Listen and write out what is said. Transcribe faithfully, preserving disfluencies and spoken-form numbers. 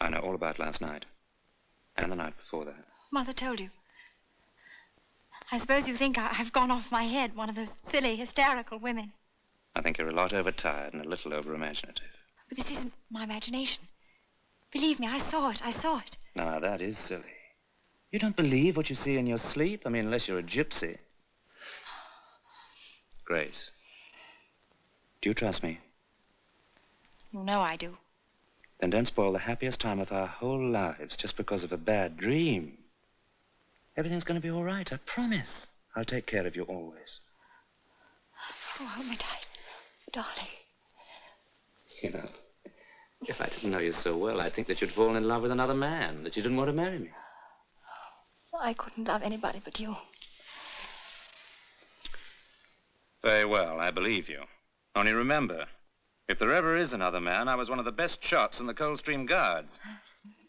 I know all about last night. And the night before that. Mother told you. I suppose you think I, I've gone off my head, one of those silly, hysterical women. I think you're a lot overtired and a little over-imaginative. But this isn't my imagination. Believe me, I saw it. I saw it. Now, that is silly. You don't believe what you see in your sleep? I mean, unless you're a gypsy. Grace, do you trust me? You know I do. Then don't spoil the happiest time of our whole lives just because of a bad dream. Everything's going to be all right, I promise. I'll take care of you always. Oh, hold me tight, darling. You know, if I didn't know you so well, I'd think that you'd fallen in love with another man, that you didn't want to marry me. I couldn't love anybody but you. Very well, I believe you. Only remember, if there ever is another man, I was one of the best shots in the Coldstream Guards.